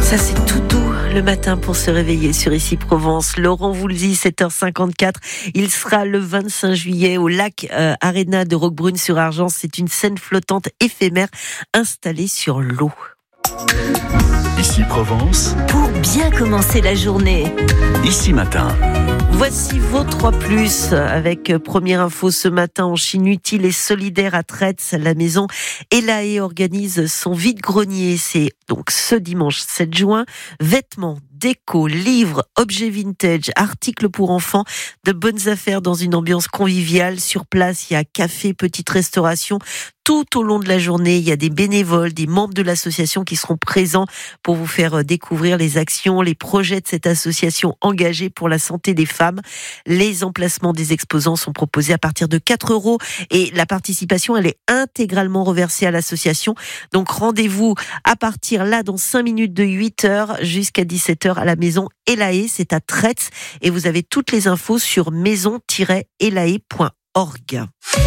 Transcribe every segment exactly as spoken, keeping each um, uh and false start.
Ça, c'est tout doux le matin pour se réveiller sur Ici Provence. Laurent vous le dit, sept heures cinquante-quatre. Il sera le vingt-cinq juillet au lac euh, Arena de Roquebrune-sur-Argence. C'est une scène flottante éphémère installée sur l'eau. Ici Provence. Pour bien commencer la journée. Ici Matin. Voici vos trois plus avec première info ce matin en Chine utile et solidaire à Tretz. La maison Elae organise son vide-grenier. C'est donc ce dimanche sept juin. Vêtements, déco, livres, objets vintage, articles pour enfants, de bonnes affaires dans une ambiance conviviale. Sur place, il y a café, petite restauration. Tout au long de la journée, il y a des bénévoles, des membres de l'association qui seront présents pour vous faire découvrir les actions, les projets de cette association engagée pour la santé des femmes. Les emplacements des exposants sont proposés à partir de quatre euros et la participation, elle est intégralement reversée à l'association. Donc rendez-vous à partir là dans cinq minutes de huit heures jusqu'à dix-sept heures à la maison Elae, c'est à Tretz et vous avez toutes les infos sur maison tiret elae point org.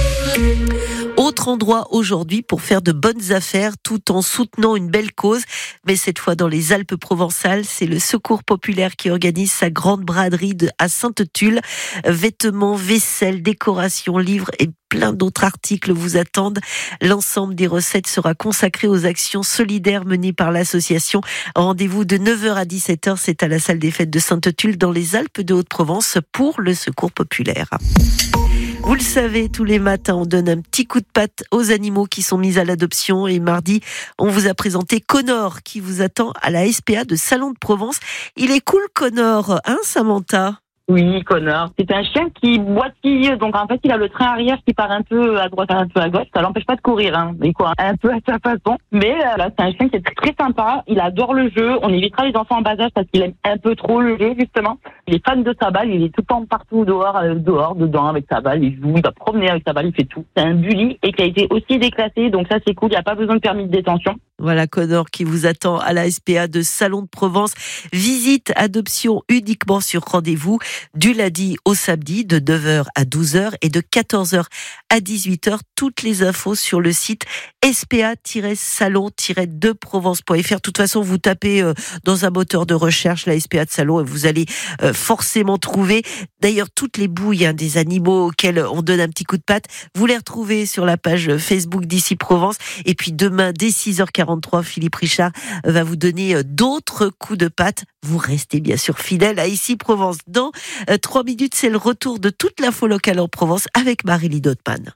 Autre endroit aujourd'hui pour faire de bonnes affaires tout en soutenant une belle cause, mais cette fois dans les Alpes provençales, c'est le Secours populaire qui organise sa grande braderie de, à Sainte-Tulle. Vêtements, vaisselle, décoration, livres et plein d'autres articles vous attendent. L'ensemble des recettes sera consacré aux actions solidaires menées par l'association. Rendez-vous de neuf heures à dix-sept heures, c'est à la salle des fêtes de Sainte-Tulle dans les Alpes de Haute-Provence pour le Secours populaire. Vous le savez, tous les matins, on donne un petit coup de patte aux animaux qui sont mis à l'adoption. Et mardi, on vous a présenté Connor, qui vous attend à la S P A de Salon de Provence. Il est cool, Connor, hein, Samantha ? Oui, Connor. C'est un chien qui boitille, donc en fait, il a le train arrière qui part un peu à droite, un peu à gauche. Ça l'empêche pas de courir, hein. Il court un peu à sa façon. Mais là, c'est un chien qui est très sympa. Il adore le jeu. On évitera les enfants en bas âge parce qu'il aime un peu trop le jeu, justement. Il est fan de sa balle. Il est tout le temps partout dehors, euh, dehors, dedans avec sa balle. Il joue, il va promener avec sa balle, il fait tout. C'est un bully et qui a été aussi déclassé, donc ça, c'est cool. Il n'y a pas besoin de permis de détention. Voilà Connor qui vous attend à la S P A de Salon de Provence. Visite, adoption uniquement sur rendez-vous du lundi au samedi de neuf heures à douze heures et de quatorze heures à dix-huit heures. Toutes les infos sur le site s p a tiret salon tiret de provence point f r. De toute façon, vous tapez euh, dans un moteur de recherche la S P A de Salon et vous allez euh, forcément trouver. D'ailleurs, toutes les bouilles hein, des animaux auxquels on donne un petit coup de patte, vous les retrouvez sur la page Facebook d'Ici Provence. Et puis demain, dès six heures quarante-trois, Philippe Richard va vous donner d'autres coups de patte. Vous restez bien sûr fidèle à Ici Provence. Dans euh, trois minutes, c'est le retour de toute l'info locale en Provence avec Marie-Lie Dotman.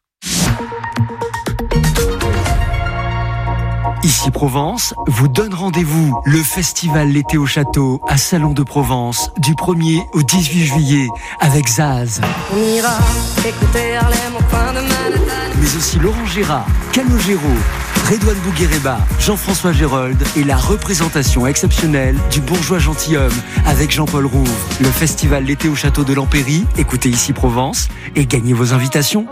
Ici Provence vous donne rendez-vous. Le festival L'été au château à Salon de Provence du premier au dix-huit juillet avec Zaz. On ira écouter Harlem au coin de Manhattan. Mais aussi Laurent Gérard, Calogero, Redouane Bouguereba, Jean-François Gérold et la représentation exceptionnelle du bourgeois gentilhomme avec Jean-Paul Rouve. Le festival L'été au château de l'Empéry, écoutez Ici Provence et gagnez vos invitations.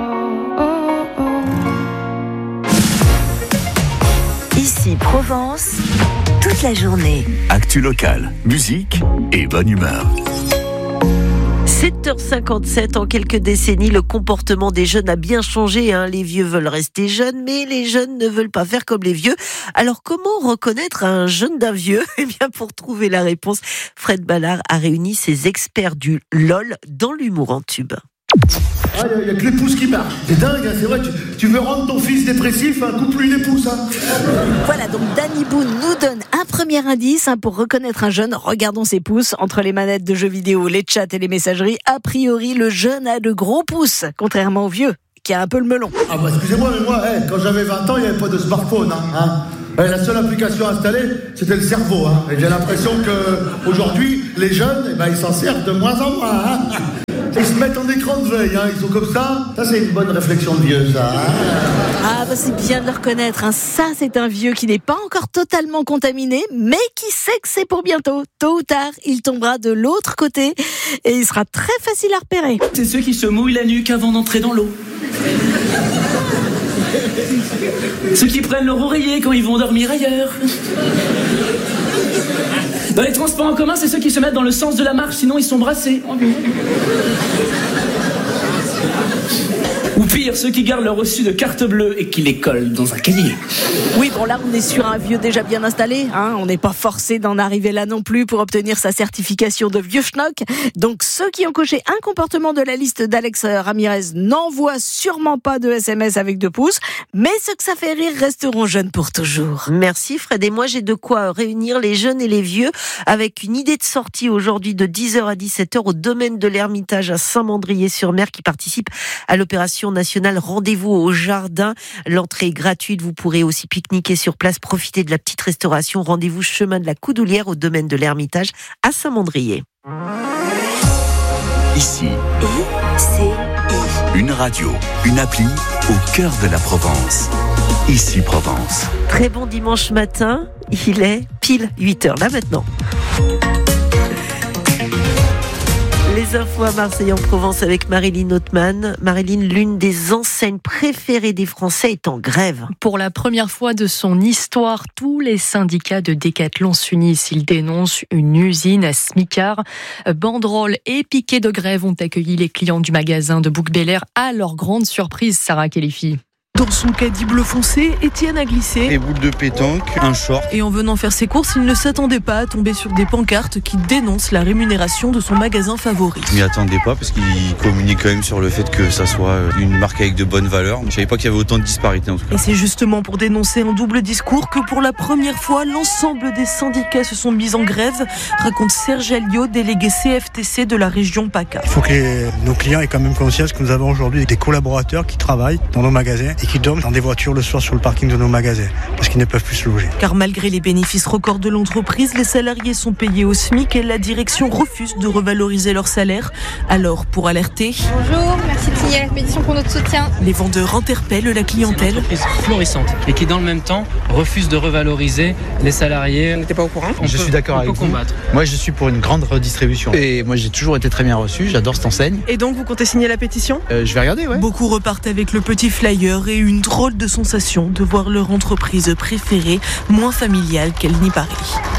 Ici Provence, toute la journée. Actu locale, musique et bonne humeur. sept heures cinquante-sept, en quelques décennies, le comportement des jeunes a bien changé. Hein. Les vieux veulent rester jeunes, mais les jeunes ne veulent pas faire comme les vieux. Alors comment reconnaître un jeune d'un vieux ? Eh bien, pour trouver la réponse, Fred Ballard a réuni ses experts du L O L dans l'humour en tube. Il ah, n'y a, a que les pouces qui marchent. C'est dingue, hein, c'est vrai. Tu, tu veux rendre ton fils dépressif, hein, coupe-lui les pouces. Hein. Voilà, donc Danny Boone nous donne un premier indice hein, pour reconnaître un jeune. Regardons ses pouces. Entre les manettes de jeux vidéo, les chats et les messageries, a priori, le jeune a de gros pouces, contrairement au vieux, qui a un peu le melon. Ah bah excusez-moi, mais moi, hey, quand j'avais vingt ans, il n'y avait pas de smartphone. Hein, hein. Et la seule application installée, c'était le cerveau. Hein. Et j'ai l'impression qu'aujourd'hui, les jeunes, eh ben, ils s'en servent de moins en moins. Hein. Ils se mettent en écran de veille, hein. Ils sont comme ça. Ça, c'est une bonne réflexion de vieux, ça. Hein. Ah, bah c'est bien de le reconnaître. Hein. Ça, c'est un vieux qui n'est pas encore totalement contaminé, mais qui sait que c'est pour bientôt. Tôt ou tard, il tombera de l'autre côté et il sera très facile à repérer. C'est ceux qui se mouillent la nuque avant d'entrer dans l'eau. Ceux qui prennent leur oreiller quand ils vont dormir ailleurs. Dans les transports en commun, c'est ceux qui se mettent dans le sens de la marche, sinon ils sont brassés. Ou pire, ceux qui gardent leur reçu de carte bleue et qui les collent dans un cahier. Oui, bon là on est sur un vieux déjà bien installé, hein. On n'est pas forcé d'en arriver là non plus pour obtenir sa certification de vieux schnock. Donc ceux qui ont coché un comportement de la liste d'Alex Ramirez n'envoient sûrement pas de S M S avec deux pouces, mais ceux que ça fait rire resteront jeunes pour toujours. Merci Fred, et moi j'ai de quoi réunir les jeunes et les vieux avec une idée de sortie aujourd'hui de dix heures à dix-sept heures au domaine de l'Ermitage à Saint-Mandrier-sur-Mer qui participe à l'opération nationale Rendez-vous au Jardin. L'entrée est gratuite, vous pourrez aussi pique-niquer sur place, profiter de la petite restauration. Rendez-vous chemin de la Coudoulière au domaine de l'Ermitage à Saint-Mandrier. Ici, I, C, I. une radio, une appli au cœur de la Provence. Ici Provence. Très bon dimanche matin, il est pile huit heures là maintenant. Les infos à Marseille en Provence avec Marilyn Hautemann. Marilyn, l'une des enseignes préférées des Français est en grève. Pour la première fois de son histoire, tous les syndicats de Décathlon s'unissent. Ils dénoncent une usine à smicard. Banderoles et piquets de grève ont accueilli les clients du magasin de Bouc-Bélair à leur grande surprise, Sarah Khelifi. Dans son caddie bleu foncé, Étienne a glissé. Des boules de pétanque, un short. Et en venant faire ses courses, il ne s'attendait pas à tomber sur des pancartes qui dénoncent la rémunération de son magasin favori. Je m'y attendais pas parce qu'il communique quand même sur le fait que ça soit une marque avec de bonnes valeurs. Je savais pas qu'il y avait autant de disparités en tout cas. Et c'est justement pour dénoncer un double discours que pour la première fois, l'ensemble des syndicats se sont mis en grève, raconte Serge Alliot, délégué C F T C de la région PACA. Il faut que les, nos clients aient quand même conscience que nous avons aujourd'hui des collaborateurs qui travaillent dans nos magasins et qui dorment dans des voitures le soir sur le parking de nos magasins parce qu'ils ne peuvent plus se loger. Car malgré les bénéfices records de l'entreprise, les salariés sont payés au SMIC et la direction refuse de revaloriser leur salaire. Alors, pour alerter... Bonjour, merci de signer la pétition pour notre soutien. Les vendeurs interpellent la clientèle. C'est une entreprise florissante et qui, dans le même temps, refuse de revaloriser les salariés. On n'était pas au courant. On je peut, suis d'accord avec vous. Combattre. Moi, je suis pour une grande redistribution. Et moi, j'ai toujours été très bien reçu. J'adore cette enseigne. Et donc, vous comptez signer la pétition ? euh, Je vais regarder, ouais. Beaucoup repartent avec le petit flyer et une drôle de sensation de voir leur entreprise préférée moins familiale qu'elle n'y paraît.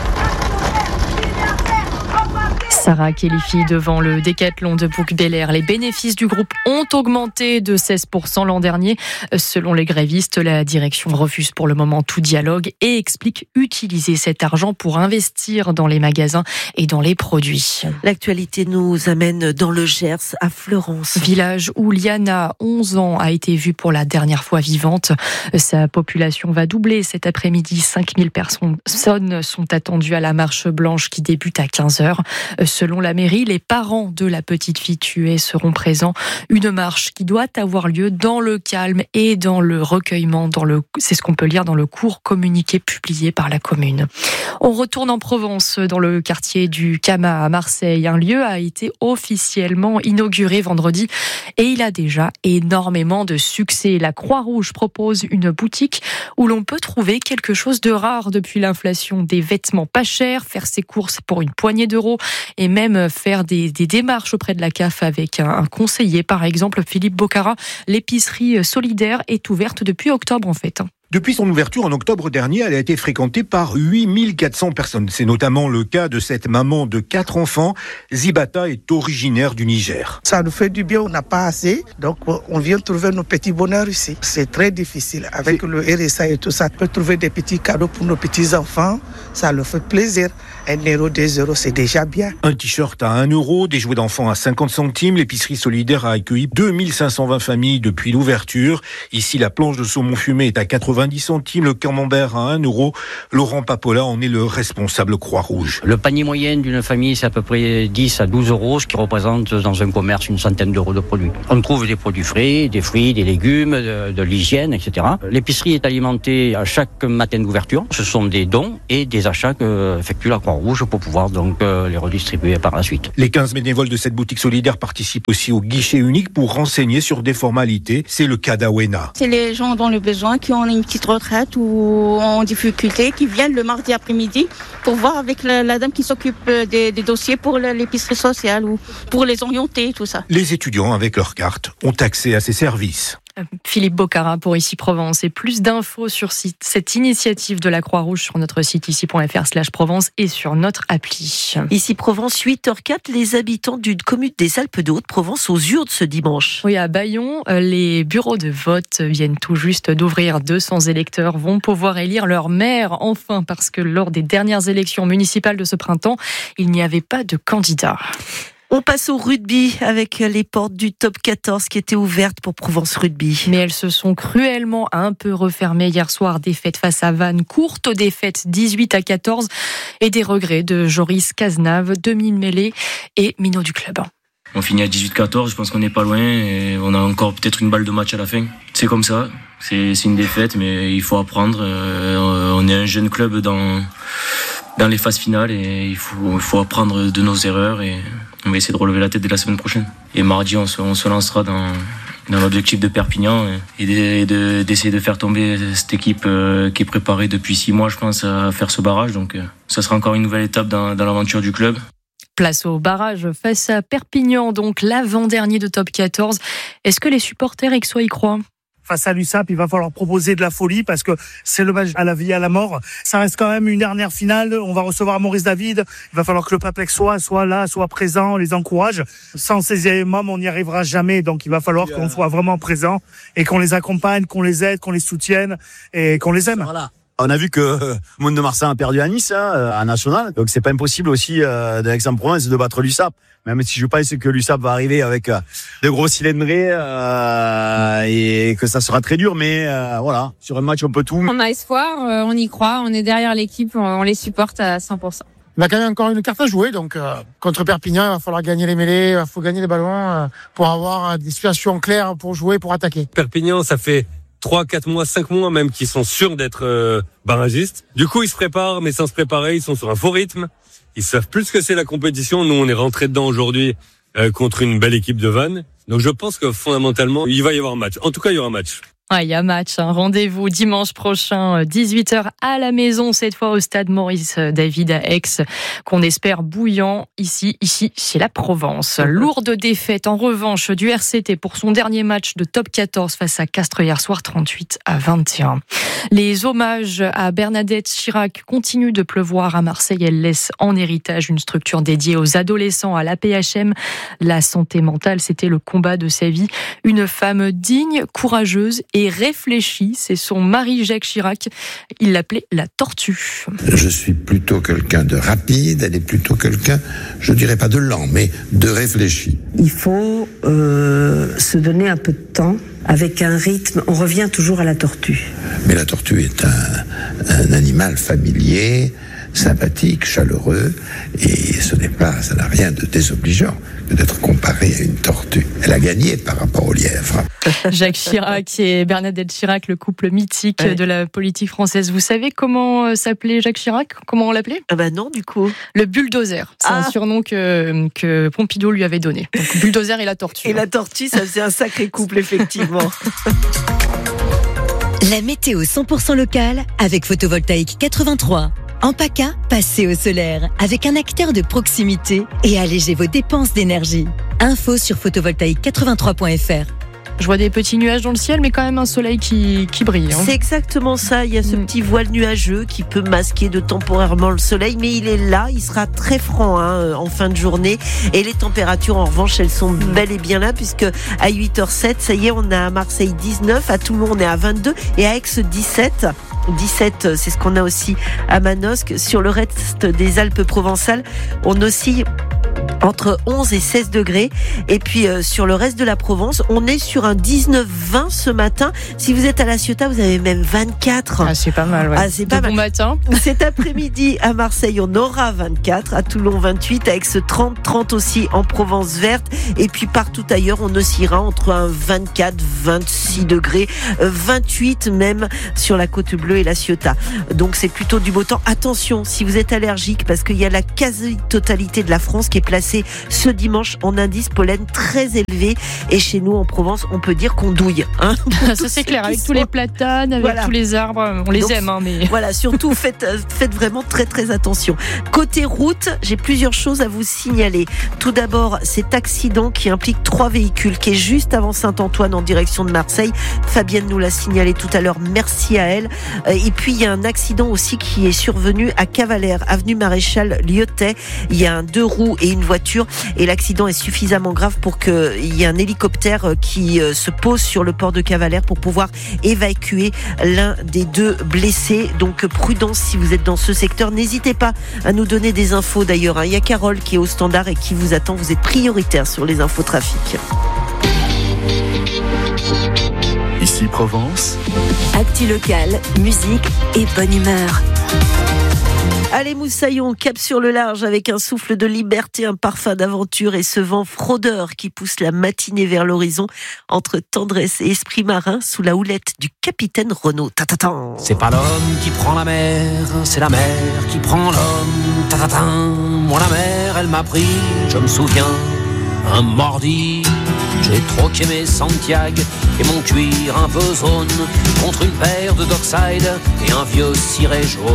Sarah Khelifi devant le Décathlon de Bouc-Bélair. Les bénéfices du groupe ont augmenté de seize pour cent l'an dernier. Selon les grévistes, la direction refuse pour le moment tout dialogue et explique utiliser cet argent pour investir dans les magasins et dans les produits. L'actualité nous amène dans le Gers, à Fleurance. Village où Liana, onze ans, a été vue pour la dernière fois vivante. Sa population va doubler cet après-midi. cinq mille personnes sont attendues à la marche blanche qui débute à quinze heures. Selon la mairie, les parents de la petite fille tuée seront présents. Une marche qui doit avoir lieu dans le calme et dans le recueillement. Dans le, c'est ce qu'on peut lire dans le court communiqué publié par la commune. On retourne en Provence, dans le quartier du Cama à Marseille. Un lieu a été officiellement inauguré vendredi et il a déjà énormément de succès. La Croix-Rouge propose une boutique où l'on peut trouver quelque chose de rare depuis l'inflation. Des vêtements pas chers, faire ses courses pour une poignée d'euros et même faire des, des démarches auprès de la C A F avec un, un conseiller. Par exemple, Philippe Bocara, l'épicerie solidaire est ouverte depuis octobre en fait. Depuis son ouverture en octobre dernier, elle a été fréquentée par huit mille quatre cents personnes. C'est notamment le cas de cette maman de quatre enfants. Zibata est originaire du Niger. Ça nous fait du bien, on n'a pas assez. Donc on vient trouver nos petits bonheurs ici. C'est très difficile. Avec le R S A et tout ça, on peut trouver des petits cadeaux pour nos petits-enfants. Ça leur fait plaisir. Un euro, deux euros, c'est déjà bien. Un t-shirt à un euro, des jouets d'enfants à cinquante centimes. L'épicerie solidaire a accueilli deux mille cinq cent vingt familles depuis l'ouverture. Ici, la planche de saumon fumé est à quatre-vingt-dix centimes, le camembert à un euro. Laurent Papola en est le responsable Croix-Rouge. Le panier moyen d'une famille, c'est à peu près dix à douze euros, ce qui représente dans un commerce une centaine d'euros de produits. On trouve des produits frais, des fruits, des légumes, de, de l'hygiène, et cetera. L'épicerie est alimentée à chaque matin d'ouverture. Ce sont des dons et des achats que effectue la Croix-Rouge pour pouvoir donc euh, les redistribuer par la suite. Les quinze bénévoles de cette boutique solidaire participent aussi au guichet unique pour renseigner sur des formalités. C'est le cas d'Awena. C'est les gens dans le besoin qui ont une petite retraite ou en difficulté qui viennent le mardi après-midi pour voir avec la, la dame qui s'occupe des, des dossiers pour l'épicerie sociale ou pour les orienter, tout ça. Les étudiants avec leur carte ont accès à ces services. Philippe Bocara pour Ici Provence. Et plus d'infos sur cette initiative de la Croix-Rouge sur notre site ici point f r slash Provence et sur notre appli. Ici Provence, huit heures quatre, les habitants d'une commune des Alpes de Haute-Provence aux urnes ce dimanche. Oui, à Bayon, les bureaux de vote viennent tout juste d'ouvrir. deux cents électeurs vont pouvoir élire leur maire, enfin, parce que lors des dernières élections municipales de ce printemps, il n'y avait pas de candidat. On passe au rugby avec les portes du top quatorze qui étaient ouvertes pour Provence Rugby. Mais elles se sont cruellement un peu refermées hier soir. Défaite face à Vannes, courte défaite dix-huit à quatorze et des regrets de Joris Cazenave, demi-mêlée et minot du club. On finit à dix-huit quatorze, je pense qu'on n'est pas loin et on a encore peut-être une balle de match à la fin. C'est comme ça, c'est, c'est une défaite mais il faut apprendre. Euh, on est un jeune club dans, dans les phases finales et il faut, il faut apprendre de nos erreurs et on va essayer de relever la tête dès la semaine prochaine. Et mardi, on se, on se lancera dans, dans l'objectif de Perpignan et de, de, d'essayer de faire tomber cette équipe euh, qui est préparée depuis six mois, je pense, à faire ce barrage. Donc, euh, ça sera encore une nouvelle étape dans, dans l'aventure du club. Place au barrage face à Perpignan, donc l'avant-dernier de top quatorze. Est-ce que les supporters aixois y croient ? Face à l'U S A P, il va falloir proposer de la folie parce que c'est le match à la vie et à la mort. Ça reste quand même une dernière finale. On va recevoir Maurice David. Il va falloir que le peuple aixois soit là, soit présent, les encourage. Sans ces éléments, on n'y arrivera jamais. Donc il va falloir qu'on soit vraiment présent et qu'on les accompagne, qu'on les aide, qu'on les soutienne et qu'on les aime. Voilà. On a vu que euh, le Monde de Marseille a perdu à Nice, hein, à National. Donc c'est pas impossible aussi euh, de l'Aix-en-Provence de battre l'U S A P. Même si je pense que l'U S A P va arriver avec euh, de gros cylindrés euh, et que ça sera très dur. Mais euh, voilà, sur un match on peut tout. On a espoir, euh, on y croit, on est derrière l'équipe, on, on les supporte à cent pour cent. On a quand même encore une carte à jouer, donc euh, contre Perpignan, il va falloir gagner les mêlées, il faut gagner les ballons euh, pour avoir euh, des situations claires pour jouer, pour attaquer. Perpignan, ça fait trois, quatre mois, cinq mois même qu'ils sont sûrs d'être euh, barragistes. Du coup, ils se préparent, mais sans se préparer, ils sont sur un faux rythme. Ils savent plus ce que c'est la compétition. Nous, on est rentrés dedans aujourd'hui euh, contre une belle équipe de Vannes. Donc, je pense que fondamentalement, il va y avoir un match. En tout cas, il y aura un match. Ah, il y a match, un rendez-vous dimanche prochain, dix-huit heures à la maison, cette fois au stade Maurice David à Aix, qu'on espère bouillant ici, ici, chez la Provence. Lourde défaite en revanche du R C T pour son dernier match de top quatorze face à Castres hier soir, trente-huit à vingt et un. Les hommages à Bernadette Chirac continuent de pleuvoir à Marseille. Elle laisse en héritage une structure dédiée aux adolescents à l'A P H M. La santé mentale, c'était le combat de sa vie. Une femme digne, courageuse et réfléchie. C'est son mari Jacques Chirac. Il l'appelait la tortue. Je suis plutôt quelqu'un de rapide, elle est plutôt quelqu'un, je dirais pas de lent, mais de réfléchi. Il faut euh, se donner un peu de temps. Avec un rythme, on revient toujours à la tortue. Mais la tortue est un, un animal familier, sympathique, chaleureux, et ce n'est pas, ça n'a rien de désobligeant que d'être comparé à une tortue. Elle a gagné par rapport au lièvre. Jacques Chirac et Bernadette Chirac, le couple mythique ouais. de la politique française. Vous savez comment s'appelait Jacques Chirac ? Comment on l'appelait ? Ah bah non, du coup. Le bulldozer. C'est ah. un surnom que, que Pompidou lui avait donné. Donc, bulldozer et la tortue. Et la tortue, ça faisait un sacré couple, effectivement. La météo cent pour cent locale avec Photovoltaïque quatre-vingt-trois. En PACA, passez au solaire avec un acteur de proximité et allégez vos dépenses d'énergie. Info sur photovoltaïque quatre-vingt-trois point f r. Je vois des petits nuages dans le ciel, mais quand même un soleil qui, qui brille. Hein. C'est exactement ça. Il y a ce mmh. petit voile nuageux qui peut masquer de temporairement le soleil, mais il est là. Il sera très franc hein, en fin de journée. Et les températures, en revanche, elles sont mmh. bel et bien là, puisque à huit heures sept, ça y est, on a à Marseille dix-neuf, à Toulon, on est à vingt-deux et à Aix dix-sept. dix-sept, c'est ce qu'on a aussi à Manosque. Sur le reste des Alpes provençales, on oscille entre onze et seize degrés. Et puis euh, sur le reste de la Provence, on est sur un dix-neuf vingt ce matin. Si vous êtes à La Ciotat, vous avez même vingt-quatre. Ah, c'est pas mal, ouais. Ah, c'est pas de mal. Bon matin. Cet après-midi, à Marseille, on aura vingt-quatre. À Toulon, vingt-huit. À Aix, trente. trente aussi en Provence verte. Et puis partout ailleurs, on oscillera entre un vingt-quatre, vingt-six degrés. vingt-huit même sur la Côte Bleue et La Ciotat. Donc c'est plutôt du beau temps. Attention, si vous êtes allergique, parce qu'il y a la quasi-totalité de la France qui est placée passer ce dimanche en indice pollen très élevé. Et chez nous, en Provence, on peut dire qu'on douille. Hein, ça, c'est clair. Avec tous les platanes, avec voilà. tous les arbres, on les Donc, aime. Hein, mais... Voilà, surtout, faites, faites vraiment très, très attention. Côté route, j'ai plusieurs choses à vous signaler. Tout d'abord, cet accident qui implique trois véhicules, qui est juste avant Saint-Antoine en direction de Marseille. Fabienne nous l'a signalé tout à l'heure. Merci à elle. Et puis, il y a un accident aussi qui est survenu à Cavalère, avenue Maréchal Lyotet. Il y a un deux roues et une voiture. Et l'accident est suffisamment grave pour qu'il y ait un hélicoptère qui se pose sur le port de Cavalère pour pouvoir évacuer l'un des deux blessés. Donc, prudence si vous êtes dans ce secteur. N'hésitez pas à nous donner des infos d'ailleurs. Il y a Carole qui est au standard et qui vous attend. Vous êtes prioritaire sur les infos trafic. Ici Provence. Actu local, musique et bonne humeur. Allez Moussaillon, cap sur le large avec un souffle de liberté, un parfum d'aventure et ce vent fraudeur qui pousse la matinée vers l'horizon entre tendresse et esprit marin sous la houlette du capitaine Renaud. Ta-ta-tan. C'est pas l'homme qui prend la mer, c'est la mer qui prend l'homme. Ta-ta-tan. Moi la mer, elle m'a pris, je me souviens, un mordi. J'ai troqué mes Santiago et mon cuir un peu zone contre une paire de Dockside et un vieux ciré jaune.